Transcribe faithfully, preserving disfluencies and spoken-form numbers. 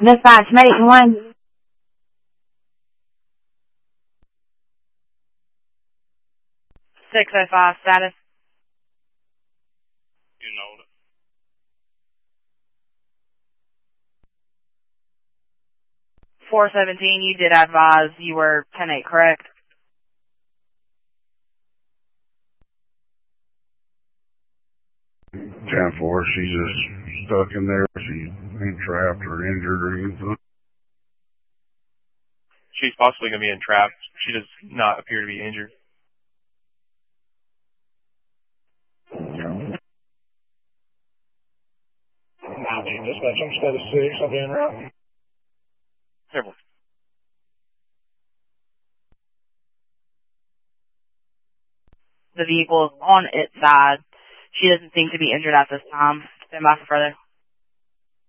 Dispatch, medic one. six oh five, status. You know it. four seventeen, you did advise you were ten eight, correct? ten four, she's just stuck in there. She ain't trapped or injured or anything. She's possibly going to be entrapped. She does not appear to be injured. Dispatch, I'm status six. I'll be en route. Careful. The vehicle is on its side. She doesn't seem to be injured at this time. Stand by for further.